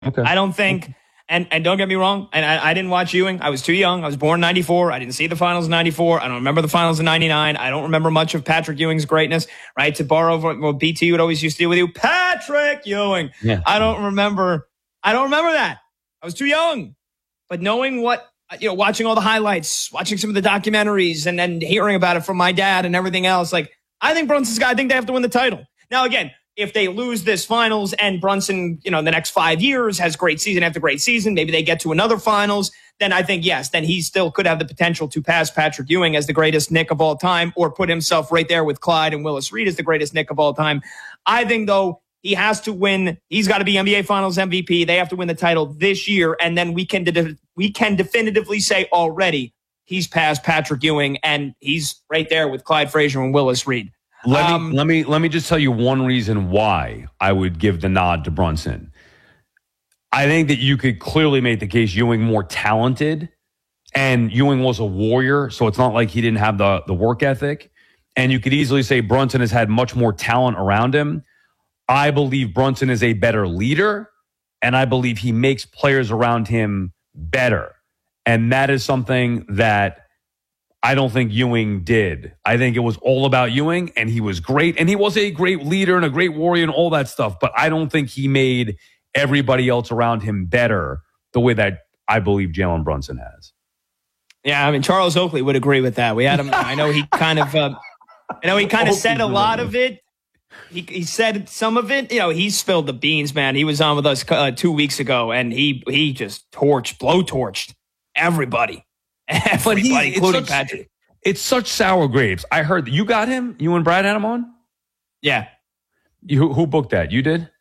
Okay. I don't think, and don't get me wrong, and I didn't watch Ewing. I was too young. I was born in 94. I didn't see the finals in 94. I don't remember the finals in 99. I don't remember much of Patrick Ewing's greatness, right? To borrow what BT would always used to do with you, Patrick Ewing. Yeah. I don't remember that. I was too young. But knowing watching all the highlights, watching some of the documentaries, and then hearing about it from my dad and everything else, like, I think Brunson's got, I think they have to win the title. Now, again, if they lose this finals and Brunson, in the next 5 years has great season after great season, maybe they get to another finals, then I think, yes, then he still could have the potential to pass Patrick Ewing as the greatest Knick of all time, or put himself right there with Clyde and Willis Reed as the greatest Knick of all time. I think, though, he has to win. He's got to be NBA Finals MVP. They have to win the title this year, and then we can definitively say already he's past Patrick Ewing, and he's right there with Clyde Frazier and Willis Reed. Let me just tell you one reason why I would give the nod to Brunson. I think that you could clearly make the case Ewing more talented, and Ewing was a warrior, so it's not like he didn't have the work ethic. And you could easily say Brunson has had much more talent around him. I believe Brunson is a better leader, and I believe he makes players around him better. And that is something that I don't think Ewing did. I think it was all about Ewing, and he was great. And he was a great leader and a great warrior and all that stuff. But I don't think he made everybody else around him better the way that I believe Jalen Brunson has. Yeah, I mean, Charles Oakley would agree with that. We had him. I know he kind of said a lot of it. He said some of it. He spilled the beans, man. He was on with us 2 weeks ago, and he just blowtorched everybody. Everybody, including Patrick. It's such sour grapes. I heard that you got him. You and Brad had him on? Yeah. Who booked that? You did?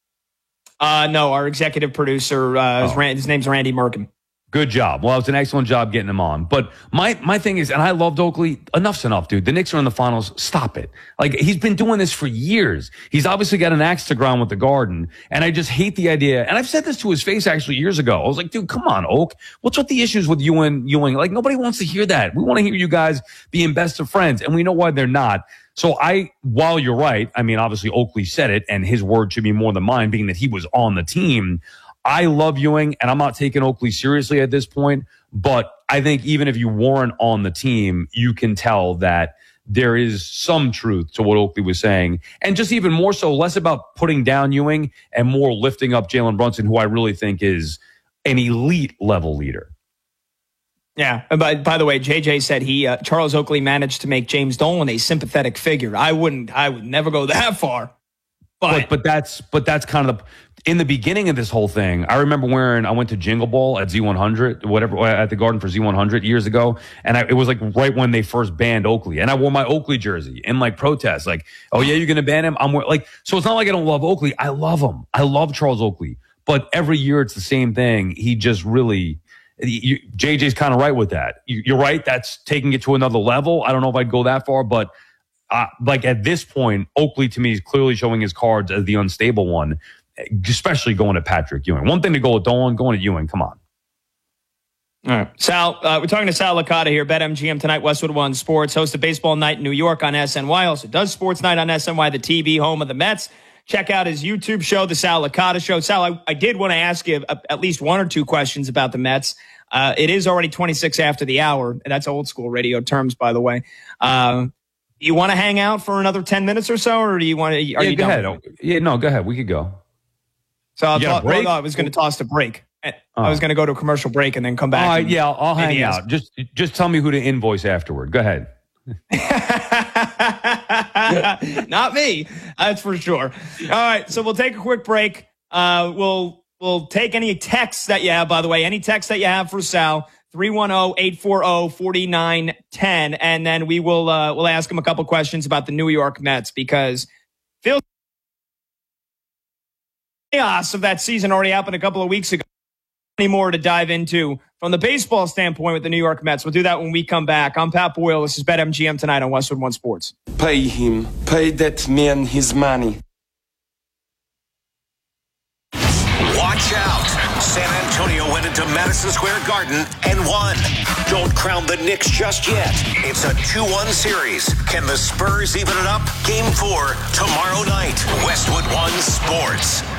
No, our executive producer, his name's Randy Merkin. Good job. Well, it was an excellent job getting him on. But my thing is, and I loved Oakley, enough's enough, dude. The Knicks are in the finals. Stop it. Like, he's been doing this for years. He's obviously got an axe to grind with the Garden. And I just hate the idea. And I've said this to his face actually years ago. I was like, dude, come on, Oak. What's with the issues with you and Ewing? Like, nobody wants to hear that. We want to hear you guys being best of friends. And we know why they're not. So while you're right, I mean, obviously Oakley said it, and his word should be more than mine, being that he was on the team. I love Ewing, and I'm not taking Oakley seriously at this point, but I think even if you weren't on the team, you can tell that there is some truth to what Oakley was saying. And just even more so, less about putting down Ewing and more lifting up Jalen Brunson, who I really think is an elite level leader. Yeah. By the way, JJ said Charles Oakley managed to make James Dolan a sympathetic figure. I would never go that far. But that's kind of in the beginning of this whole thing. I remember I went to Jingle Ball at Z100, whatever, at the Garden for Z100 years ago. And it was like right when they first banned Oakley. And I wore my Oakley jersey in like protest. Like, oh yeah, you're going to ban him? So it's not like I don't love Oakley. I love him. I love Charles Oakley. But every year it's the same thing. He just really, JJ's kind of right with that. You're right. That's taking it to another level. I don't know if I'd go that far, but like at this point, Oakley to me is clearly showing his cards as the unstable one, especially going to Patrick Ewing. One thing to go with Dolan, going to Ewing. Come on. All right. Sal, we're talking to Sal Licata here, BetMGM tonight, Westwood One Sports, host of Baseball Night in New York on SNY, also does Sports Night on SNY, the TV home of the Mets. Check out his YouTube show, The Sal Licata Show. Sal, I did want to ask you at least one or two questions about the Mets. It is already 26 after the hour. That's old school radio terms, by the way. You want to hang out for another 10 minutes or so, or do you want to? Go ahead. Yeah, no, go ahead. We could go. So I was going to toss the break. I was going to go to a commercial break and then come back. All right, yeah, I'll hang out. Just tell me who to invoice afterward. Go ahead. Not me, that's for sure. All right, so we'll take a quick break. We'll take any texts that you have, by the way, any texts that you have for Sal. 310-840-4910. And then we'll ask him a couple questions about the New York Mets, because Phil chaos of that season already happened a couple of weeks ago. Any more to dive into from the baseball standpoint with the New York Mets? We'll do that when we come back. I'm Pat Boyle. This is BetMGM tonight on Westwood One Sports. Pay him. Pay that man his money. Watch out. San Antonio went into Madison Square Garden and won. Don't crown the Knicks just yet. It's a 2-1 series. Can the Spurs even it up? Game 4 tomorrow night. Westwood One Sports.